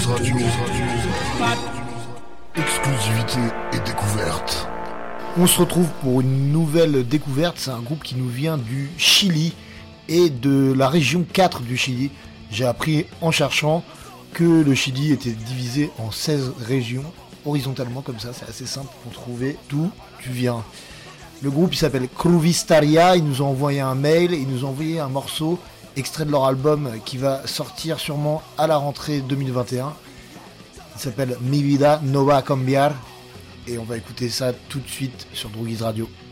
Radio. Exclusivité et découverte. On se retrouve pour une nouvelle découverte. C'est un groupe qui nous vient du Chili et de la région 4 du Chili. J'ai appris en cherchant que le Chili était divisé en 16 régions, horizontalement comme ça. C'est assez simple pour trouver d'où tu viens. Le groupe il s'appelle Cruvistaria. Ils nous ont envoyé un mail, ils nous ont envoyé un morceau extrait de leur album qui va sortir sûrement à la rentrée 2021. Il s'appelle Mi Vida No Va a Cambiar et on va écouter ça tout de suite sur Droguise Radio.